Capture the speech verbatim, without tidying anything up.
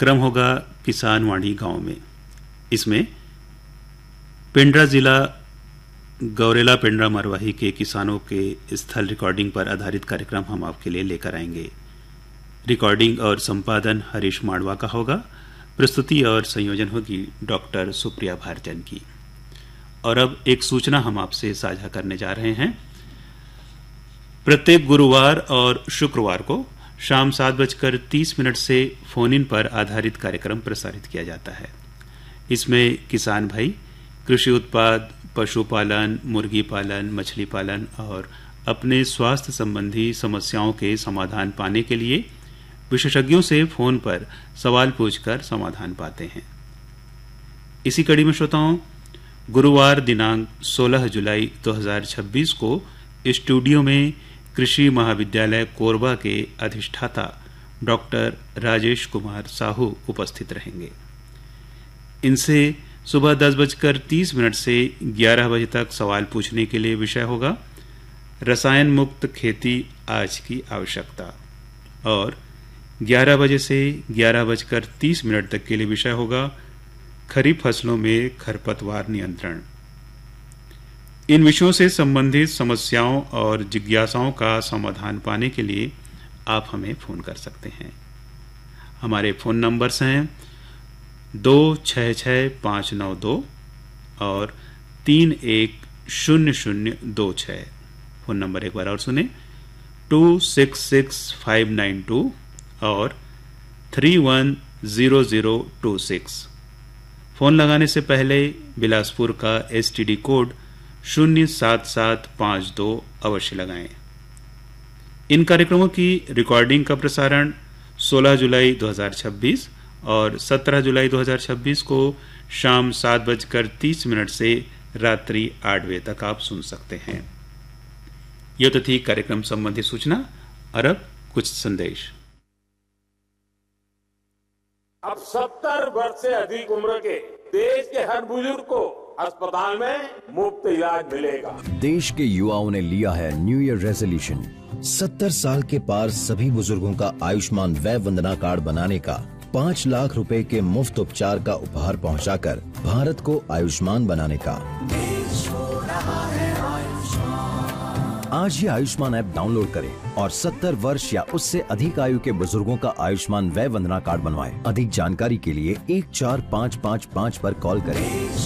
क्रम होगा किसान वाणी गांव में। इसमें पेंड्रा जिला गौरेला पेंड्रा मरवाही के किसानों के स्थल रिकॉर्डिंग पर आधारित कार्यक्रम हम आपके लिए लेकर आएंगे। रिकॉर्डिंग और संपादन हरीश माड़वा का होगा। प्रस्तुति और संयोजन होगी डॉक्टर सुप्रिया भारजन की। और अब एक सूचना हम आपसे साझा करने जा रहे हैं। प्रत्येक गुरुवार और शुक्रवार को शाम सात बजकर तीस मिनट से फोन इन पर आधारित कार्यक्रम प्रसारित किया जाता है। इसमें किसान भाई कृषि उत्पाद, पशुपालन, मुर्गी पालन, मछली पालन और अपने स्वास्थ्य संबंधी समस्याओं के समाधान पाने के लिए विशेषज्ञों से फोन पर सवाल पूछकर समाधान पाते हैं। इसी कड़ी में श्रोताओं, गुरुवार दिनांक सोलह जुलाई दो हज़ार छब्बीस को स्टूडियो में कृषि महाविद्यालय कोरबा के अधिष्ठाता डॉक्टर राजेश कुमार साहू उपस्थित रहेंगे। इनसे सुबह दस बजकर तीस मिनट से ग्यारह बजे तक सवाल पूछने के लिए विषय होगा रसायन मुक्त खेती आज की आवश्यकता, और ग्यारह बजे से ग्यारह बजकर तीस मिनट तक के लिए विषय होगा खरीफ फसलों में खरपतवार नियंत्रण। इन विषयों से संबंधित समस्याओं और जिज्ञासाओं का समाधान पाने के लिए आप हमें फोन कर सकते हैं। हमारे फोन नंबर्स हैं दो छः छः पाँच नौ दो और तीन एक शून्य शून्य दो छः। फोन नंबर एक बार और सुने, to six six five nine to और three one zero zero two six. Phone लगाने से पहले बिलासपुर का एस टी डी कोड शून्य सात सात पाँच दो अवश्य लगाएं। इन कार्यक्रमों की रिकॉर्डिंग का प्रसारण सोलह जुलाई दो हज़ार छब्बीस और सत्रह जुलाई दो हज़ार छब्बीस को शाम सात बजकर तीस मिनट से रात्रि आठ बजे तक आप सुन सकते हैं। यह तो थी कार्यक्रम संबंधी सूचना। और अब कुछ संदेश। अब सत्तर वर्ष से अधिक उम्र के देश के हर बुजुर्ग को अस्पताल में मुफ्त इलाज मिलेगा। देश के युवाओं ने लिया है न्यू ईयर रेजोल्यूशन, सत्तर साल के पार सभी बुजुर्गों का आयुष्मान वय वंदना कार्ड बनाने का, पाँच लाख रुपए के मुफ्त उपचार का उपहार पहुंचाकर भारत को आयुष्मान बनाने का। आज ही आयुष्मान ऐप डाउनलोड करें और सत्तर वर्ष या उससे अधिक आयु के बुजुर्गों का आयुष्मान वय वंदना कार्ड बनवाएं। अधिक जानकारी के लिए एक चार पाँच पाँच पाँच पर कॉल करें।